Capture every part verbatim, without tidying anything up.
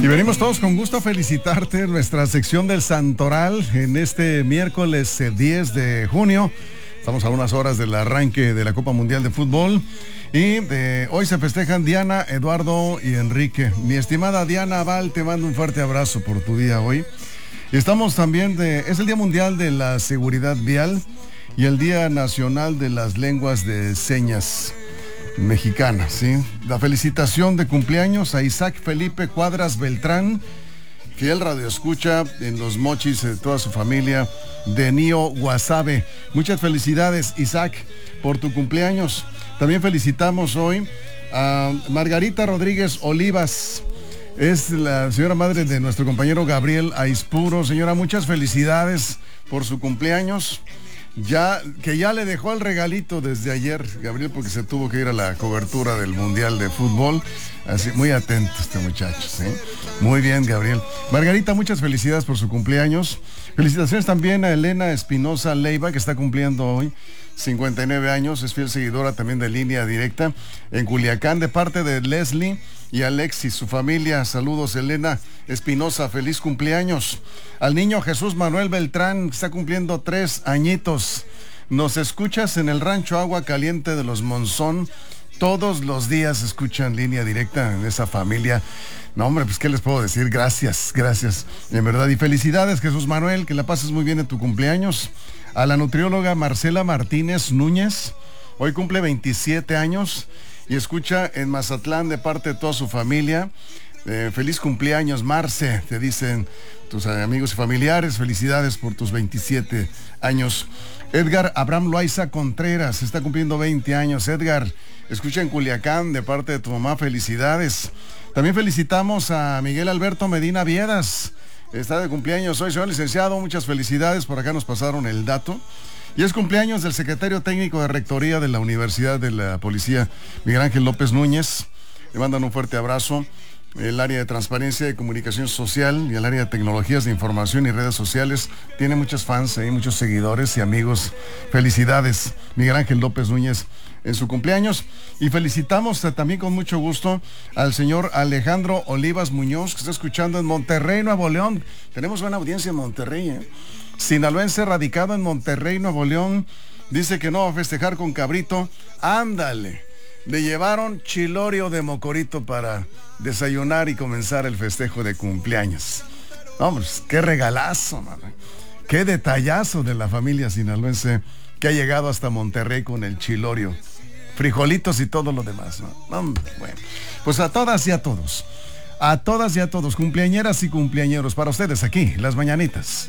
Y venimos todos con gusto a felicitarte, nuestra sección del Santoral en este miércoles diez de junio. Estamos a unas horas del arranque de la Copa Mundial de Fútbol y eh, hoy se festejan Diana, Eduardo y Enrique. Mi estimada Diana Val, te mando un fuerte abrazo por tu día hoy. Estamos también, de, es el Día Mundial de la Seguridad Vial y el Día Nacional de las Lenguas de Señas Mexicanas, ¿sí? La felicitación de cumpleaños a Isaac Felipe Cuadras Beltrán, fiel radioescucha en Los Mochis, de toda su familia de Nío Guasave. Muchas felicidades, Isaac, por tu cumpleaños. También felicitamos hoy a Margarita Rodríguez Olivas. Es la señora madre de nuestro compañero Gabriel Aispuro. Señora, muchas felicidades por su cumpleaños. Ya, que ya le dejó el regalito desde ayer, Gabriel, porque se tuvo que ir a la cobertura del Mundial de Fútbol. Así, muy atento este muchacho, ¿sí? Muy bien, Gabriel. Margarita, muchas felicidades por su cumpleaños. Felicitaciones también a Elena Espinosa Leiva, que está cumpliendo hoy cincuenta y nueve años, es fiel seguidora también de Línea Directa en Culiacán, de parte de Leslie y Alexis, su familia. Saludos, Elena Espinosa, feliz cumpleaños. Al niño Jesús Manuel Beltrán, que está cumpliendo tres añitos. Nos escuchas en el rancho Agua Caliente de los Monzón. Todos los días escuchan Línea Directa en esa familia. No, hombre, pues qué les puedo decir, gracias, gracias, en verdad. Y felicidades, Jesús Manuel, que la pases muy bien en tu cumpleaños. A la nutrióloga Marcela Martínez Núñez, hoy cumple veintisiete años y escucha en Mazatlán de parte de toda su familia. Eh, feliz cumpleaños, Marce, te dicen tus amigos y familiares. Felicidades por tus veintisiete años. Edgar Abraham Loaiza Contreras está cumpliendo veinte años. Edgar, escucha en Culiacán de parte de tu mamá, felicidades. También felicitamos a Miguel Alberto Medina Viedas. Está de cumpleaños hoy, señor licenciado, muchas felicidades, por acá nos pasaron el dato. Y es cumpleaños del secretario técnico de Rectoría de la Universidad de la Policía, Miguel Ángel López Núñez. Le mandan un fuerte abrazo. El área de transparencia y comunicación social y el área de tecnologías de información y redes sociales tiene muchos fans, ¿eh? Muchos seguidores y amigos. Felicidades, Miguel Ángel López Núñez, en su cumpleaños. Y felicitamos también con mucho gusto al señor Alejandro Olivas Muñoz, que está escuchando en Monterrey, Nuevo León. Tenemos buena audiencia en Monterrey, ¿eh? Sinaloense radicado en Monterrey, Nuevo León. Dice que no va a festejar con cabrito. Ándale. Le llevaron chilorio de mocorito para desayunar y comenzar el festejo de cumpleaños. Vamos, qué regalazo, man. Qué detallazo de la familia sinaloense que ha llegado hasta Monterrey con el chilorio. Frijolitos y todo lo demás, ¿no? Bueno, pues a todas y a todos. A todas y a todos, cumpleañeras y cumpleañeros, para ustedes aquí, Las Mañanitas.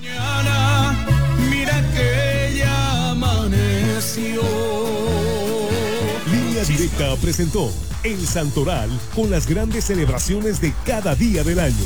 Mira que ya amaneció. Línea Directa presentó El Santoral con las grandes celebraciones de cada día del año.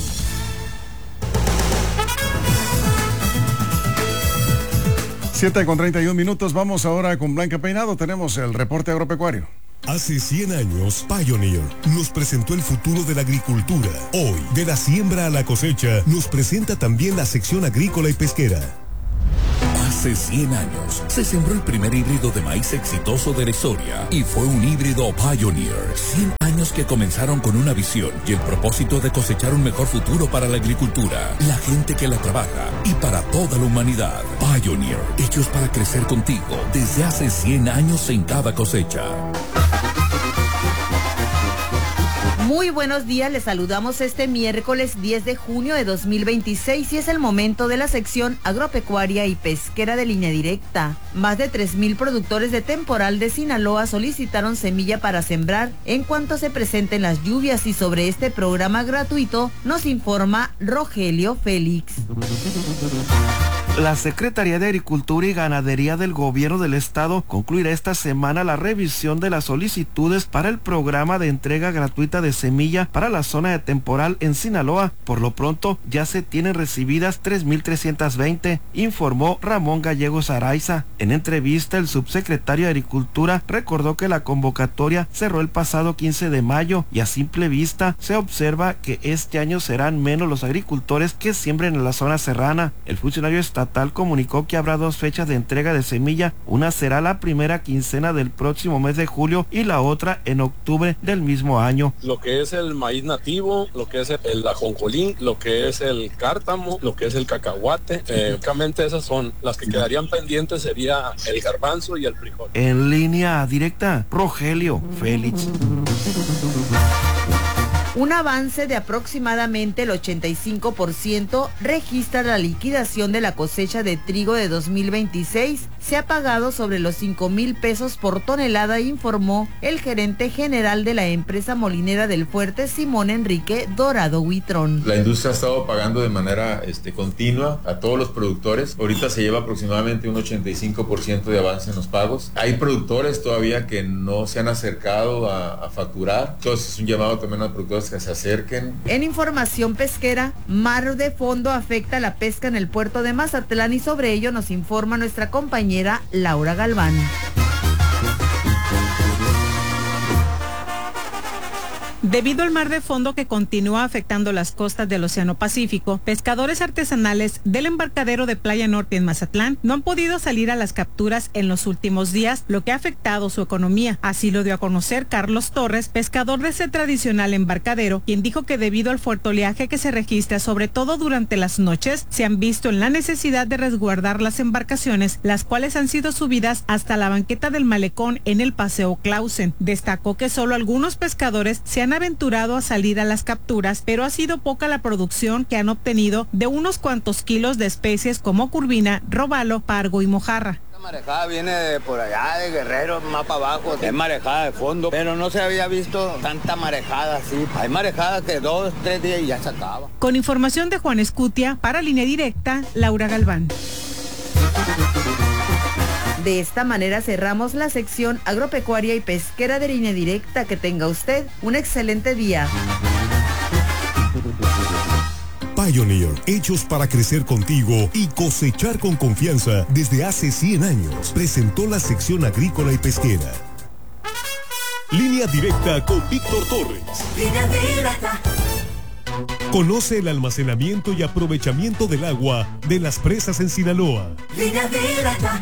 siete con treinta y un minutos, vamos ahora con Blanca Peinado, tenemos el reporte agropecuario. Hace cien años, Pioneer nos presentó el futuro de la agricultura. Hoy, de la siembra a la cosecha, nos presenta también la sección agrícola y pesquera. Hace cien años se sembró el primer híbrido de maíz exitoso de la historia y fue un híbrido Pioneer. cien años que comenzaron con una visión y el propósito de cosechar un mejor futuro para la agricultura, la gente que la trabaja y para toda la humanidad. Pioneer, hechos para crecer contigo desde hace cien años en cada cosecha. Muy buenos días, les saludamos este miércoles diez de junio de dos mil veintiséis y es el momento de la sección agropecuaria y pesquera de Línea Directa. Más de tres mil productores de temporal de Sinaloa solicitaron semilla para sembrar en cuanto se presenten las lluvias, y sobre este programa gratuito nos informa Rogelio Félix. La Secretaría de Agricultura y Ganadería del Gobierno del Estado concluirá esta semana la revisión de las solicitudes para el programa de entrega gratuita de semilla para la zona de temporal en Sinaloa. Por lo pronto, ya se tienen recibidas tres mil trescientas veinte, informó Ramón Gallegos Araiza. En entrevista, el subsecretario de Agricultura recordó que la convocatoria cerró el pasado quince de mayo y a simple vista se observa que este año serán menos los agricultores que siembren en la zona serrana. El funcionario estatal estatal comunicó que habrá dos fechas de entrega de semilla. Una será la primera quincena del próximo mes de julio y la otra en octubre del mismo año. Lo que es el maíz nativo, lo que es el ajonjolín, lo que es el cártamo, lo que es el cacahuate, eh, únicamente esas son las que quedarían pendientes, sería el garbanzo y el frijol. En línea directa, Rogelio Félix. Un avance de aproximadamente el ochenta y cinco por ciento registra la liquidación de la cosecha de trigo de dos mil veintiséis. Se ha pagado sobre los cinco mil pesos por tonelada, informó el gerente general de la empresa molinera del Fuerte, Simón Enrique Dorado Huitrón. La industria ha estado pagando de manera este, continua a todos los productores. Ahorita se lleva aproximadamente un ochenta y cinco por ciento de avance en los pagos. Hay productores todavía que no se han acercado a, a facturar. Entonces es un llamado también a los productores que se acerquen. En información pesquera, mar de fondo afecta la pesca en el puerto de Mazatlán y sobre ello nos informa nuestra compañera Laura Galván. Debido al mar de fondo que continúa afectando las costas del Océano Pacífico, pescadores artesanales del embarcadero de Playa Norte en Mazatlán no han podido salir a las capturas en los últimos días, lo que ha afectado su economía. Así lo dio a conocer Carlos Torres, pescador de ese tradicional embarcadero, quien dijo que debido al fuerte oleaje que se registra, sobre todo durante las noches, se han visto en la necesidad de resguardar las embarcaciones, las cuales han sido subidas hasta la banqueta del malecón en el Paseo Clausen. Destacó que solo algunos pescadores se han aventurado a salir a las capturas, pero ha sido poca la producción que han obtenido de unos cuantos kilos de especies como curvina, robalo, pargo y mojarra. La marejada viene de por allá, de Guerrero, más para abajo, es marejada de fondo, pero no se había visto tanta marejada así. Hay marejada que dos, tres días y ya se acaba. Con información de Juan Escutia, para Línea Directa, Laura Galván. De esta manera cerramos la sección agropecuaria y pesquera de Línea Directa. Que tenga usted un excelente día. Pioneer, hechos para crecer contigo y cosechar con confianza desde hace cien años, presentó la sección agrícola y pesquera. Línea Directa con Víctor Torres. Línea Directa. Conoce el almacenamiento y aprovechamiento del agua de las presas en Sinaloa. Línea Directa.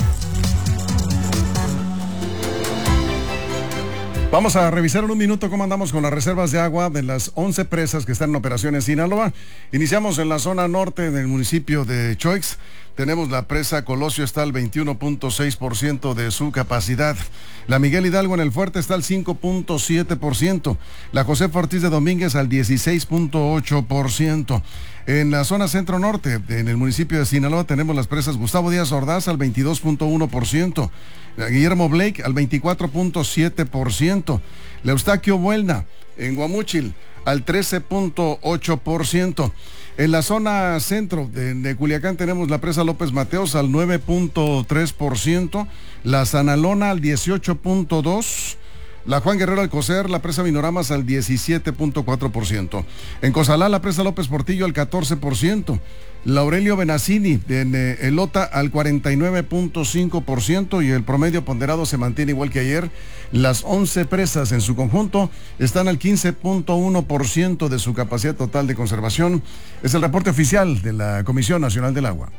Vamos a revisar en un minuto cómo andamos con las reservas de agua de las once presas que están en operación en Sinaloa. Iniciamos en la zona norte del municipio de Choix. Tenemos la presa Colosio, está al veintiuno punto seis por ciento de su capacidad. La Miguel Hidalgo en el Fuerte está al cinco punto siete por ciento. La José Ortiz de Domínguez al dieciséis punto ocho por ciento. En la zona centro-norte, en el municipio de Sinaloa, tenemos las presas Gustavo Díaz Ordaz al veintidós punto uno por ciento. Guillermo Blake al veinticuatro punto siete por ciento. La Eustaquio Buelna en Guamúchil al trece punto ocho por ciento. En la zona centro de, de Culiacán tenemos la presa López Mateos al nueve punto tres por ciento. La Sanalona al dieciocho punto dos por ciento. La Juan Guerrero Alcocer, la presa Minoramas al diecisiete punto cuatro por ciento. En Cozalá, la presa López Portillo al catorce por ciento. La Aurelio Benazzini en eh, Elota al cuarenta y nueve punto cinco por ciento y el promedio ponderado se mantiene igual que ayer. Las once presas en su conjunto están al quince punto uno por ciento de su capacidad total de conservación. Es el reporte oficial de la Comisión Nacional del Agua.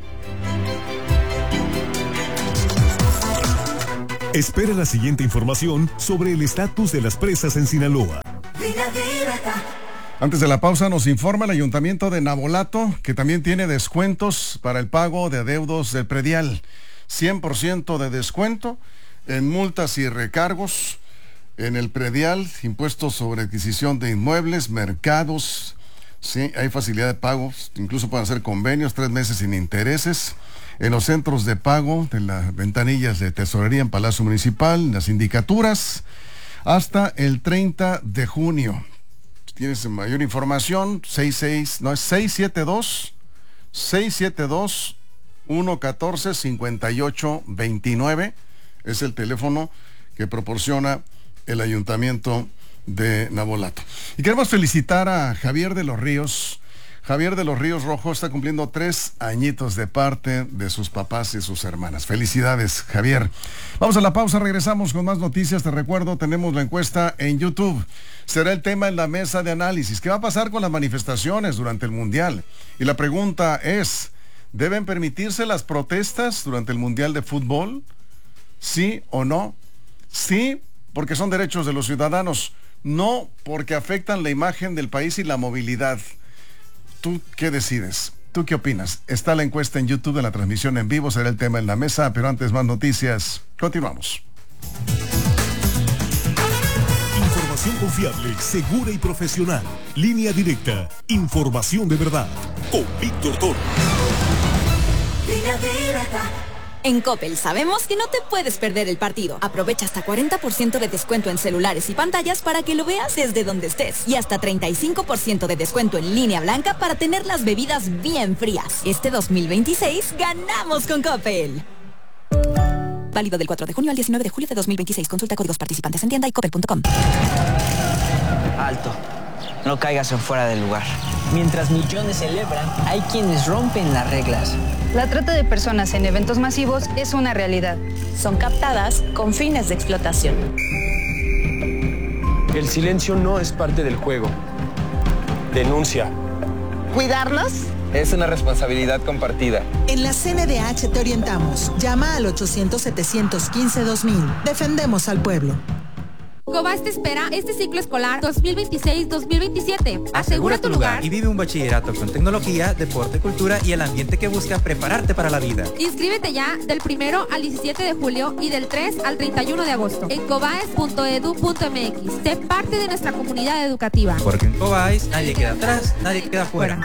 Espera la siguiente información sobre el estatus de las presas en Sinaloa. Antes de la pausa nos informa el Ayuntamiento de Navolato que también tiene descuentos para el pago de adeudos del predial. cien por ciento de descuento en multas y recargos en el predial, impuestos sobre adquisición de inmuebles, mercados. Sí, hay facilidad de pagos, incluso pueden hacer convenios, tres meses sin intereses. En los centros de pago de las ventanillas de tesorería en Palacio Municipal, en las sindicaturas, hasta el treinta de junio. Si tienes mayor información, seis seis, no es seis siete dos, seis siete dos, uno uno cuatro, cinco ocho dos nueve. Es el teléfono que proporciona el Ayuntamiento de Navolato. Y queremos felicitar a Javier de los Ríos. Javier de los Ríos Rojo está cumpliendo tres añitos de parte de sus papás y sus hermanas. Felicidades, Javier. Vamos a la pausa, regresamos con más noticias. Te recuerdo, tenemos la encuesta en YouTube. Será el tema en la mesa de análisis. ¿Qué va a pasar con las manifestaciones durante el Mundial? Y la pregunta es, ¿Deben permitirse las protestas durante el Mundial de Fútbol? ¿Sí o no? Sí, porque son derechos de los ciudadanos, no porque afectan la imagen del país y la movilidad. ¿Tú qué decides? ¿Tú qué opinas? Está la encuesta en YouTube de la transmisión en vivo, será el tema en la mesa, pero antes más noticias. Continuamos. Información confiable, segura y profesional. Línea directa. Información de verdad. Con Víctor Torres. Línea directa. En Coppel sabemos que no te puedes perder el partido. Aprovecha hasta cuarenta por ciento de descuento en celulares y pantallas para que lo veas desde donde estés. Y hasta treinta y cinco por ciento de descuento en línea blanca para tener las bebidas bien frías. Este dos mil veintiséis ganamos con Coppel. Válido del cuatro de junio al diecinueve de julio de dos mil veintiséis. Consulta códigos participantes en tienda y coppel punto com. Alto. No caigas en fuera del lugar. Mientras millones celebran, hay quienes rompen las reglas. La trata de personas en eventos masivos es una realidad. Son captadas con fines de explotación. El silencio no es parte del juego. Denuncia. ¿Cuidarnos? Es una responsabilidad compartida. En la C N D H te orientamos. Llama al ochocientos, setecientos quince, dos mil. Defendemos al pueblo. Cobas te espera este ciclo escolar dos mil veintiséis dos mil veintisiete. Asegura tu lugar y vive un bachillerato con tecnología, deporte, cultura y el ambiente que busca prepararte para la vida. Inscríbete ya del primero al diecisiete de julio y del tres al treinta y uno de agosto en cobaes punto edu punto m x. Sé parte de nuestra comunidad educativa. Porque en Cobaes nadie queda atrás, nadie queda fuera.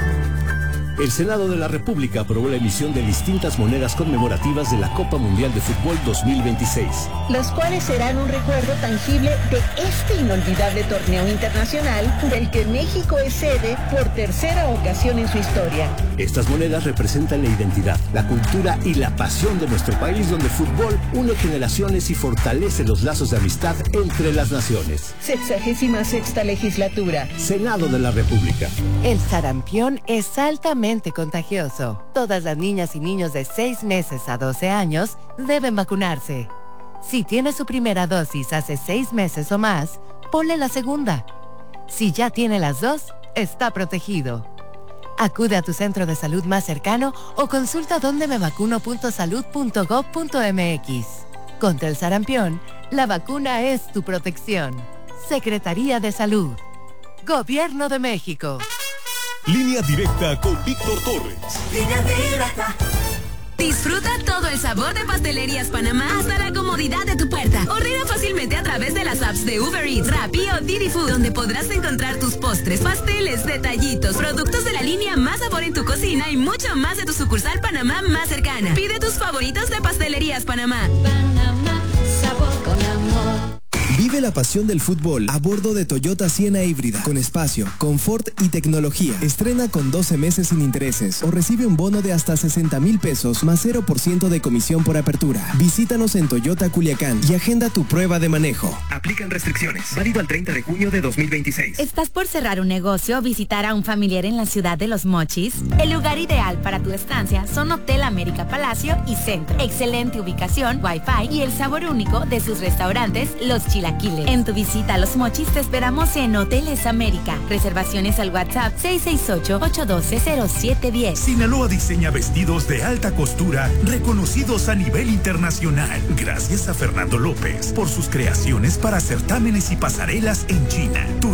El Senado de la República aprobó la emisión de distintas monedas conmemorativas de la Copa Mundial de Fútbol dos mil veintiséis. Los cuales serán un recuerdo tangible de este inolvidable torneo internacional del que México es sede por tercera ocasión en su historia. Estas monedas representan la identidad, la cultura y la pasión de nuestro país, donde el fútbol une generaciones y fortalece los lazos de amistad entre las naciones. Sexagésima sexta legislatura. Senado de la República. El sarampión es altamente contagioso. Todas las niñas y niños de seis meses a doce años deben vacunarse. Si tiene su primera dosis hace seis meses o más, ponle la segunda. Si ya tiene las dos, está protegido. Acude a tu centro de salud más cercano o consulta donde me vacuno punto salud punto gob punto m x. Contra el sarampión, la vacuna es tu protección. Secretaría de Salud. Gobierno de México. Línea directa con Víctor Torres. Línea directa. Disfruta todo el sabor de Pastelerías Panamá hasta la comodidad de tu puerta. Ordena fácilmente a través de las apps de Uber Eats, Rappi o Didi Food, donde podrás encontrar tus postres, pasteles, detallitos, productos de la línea Más Sabor en tu cocina y mucho más de tu sucursal Panamá más cercana. Pide tus favoritos de Pastelerías Panamá. Panamá, sabor con amor. Vive la pasión del fútbol a bordo de Toyota Siena híbrida, con espacio, confort y tecnología. Estrena con doce meses sin intereses o recibe un bono de hasta sesenta mil pesos más cero por ciento de comisión por apertura. Visítanos en Toyota Culiacán y agenda tu prueba de manejo. Aplican restricciones. Válido al treinta de junio de dos mil veintiséis. ¿Estás por cerrar un negocio o visitar a un familiar en la ciudad de Los Mochis? El lugar ideal para tu estancia son Hotel América Palacio y Centro. Excelente ubicación, wifi y el sabor único de sus restaurantes, Los Chilaquiles. En tu visita a Los Mochis te esperamos en Hoteles América. Reservaciones al WhatsApp seis seis ocho, ocho uno dos, cero siete uno cero. Sinaloa diseña vestidos de alta costura reconocidos a nivel internacional. Gracias a Fernando López por sus creaciones para certámenes y pasarelas en China. Tu